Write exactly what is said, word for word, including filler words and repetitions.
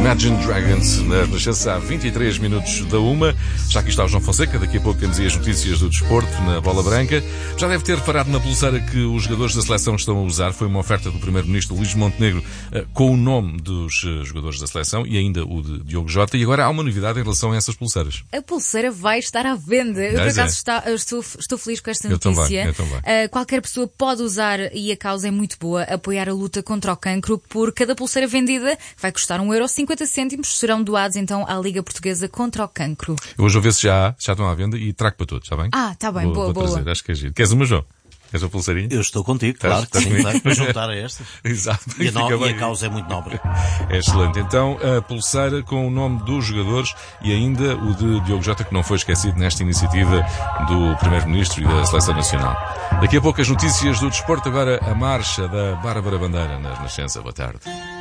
Imagine Dragons, na Renascença, há vinte e três minutos da uma. Já aqui está o João Fonseca, daqui a pouco temos aí as notícias do desporto na Bola Branca. Já deve ter reparado na pulseira que os jogadores da seleção estão a usar. Foi uma oferta do primeiro-ministro Luís Montenegro com o nome dos jogadores da seleção e ainda o de Diogo Jota. E agora há uma novidade em relação a essas pulseiras. A pulseira vai estar à venda. Eu, por acaso, está, estou, estou feliz com esta notícia. Eu também, eu também. Uh, qualquer pessoa pode usar, e a causa é muito boa, apoiar a luta contra o cancro. Por cada pulseira vendida, vai custar um euro e cinquenta cêntimos. Serão doados então à Liga Portuguesa contra o Cancro. Eu hoje vou ver se já, já estão à venda e trago para todos, está bem? Ah, está bem, vou, boa, vou boa. Trazer. Acho que é giro. Queres uma, João? Queres uma pulseirinha? Eu estou contigo, claro que sim, claro, para juntar a estas. Exato. E a, no... e a causa é muito nobre. É excelente. Então, a pulseira com o nome dos jogadores e ainda o de Diogo Jota, que não foi esquecido nesta iniciativa do Primeiro-Ministro e da Seleção Nacional. Daqui a pouco as notícias do desporto, agora a marcha da Bárbara Bandeira na Renascença. Boa tarde.